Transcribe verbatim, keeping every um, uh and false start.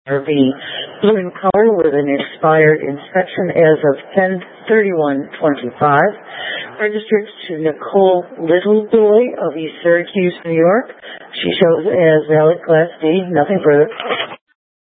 R V, blue in color with an expired inspection as of ten thirty-one twenty-five, registered to Nicole Littlejoy of East Syracuse, New York. She shows as valid Class D, nothing further.